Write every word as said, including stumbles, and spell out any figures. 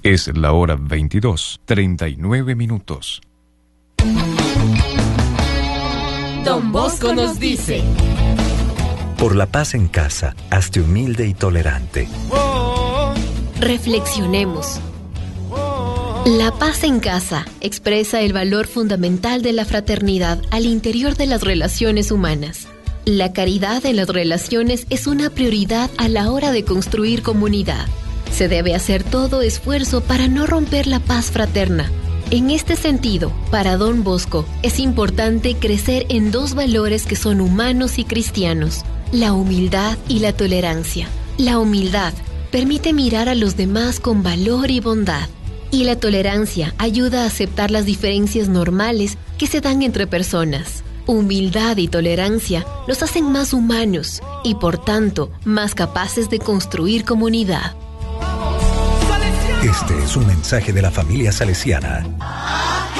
Es la hora veintidós, treinta y nueve minutos. Don Bosco nos dice: por la paz en casa, hazte humilde y tolerante. Reflexionemos. La paz en casa expresa el valor fundamental de la fraternidad al interior de las relaciones humanas. La caridad en las relaciones es una prioridad a la hora de construir comunidad. Se debe hacer todo esfuerzo para no romper la paz fraterna. En este sentido, para Don Bosco, es importante crecer en dos valores que son humanos y cristianos: la humildad y la tolerancia. La humildad permite mirar a los demás con valor y bondad, y la tolerancia ayuda a aceptar las diferencias normales que se dan entre personas. Humildad y tolerancia los hacen más humanos y, por tanto, más capaces de construir comunidad. Este es un mensaje de la familia salesiana.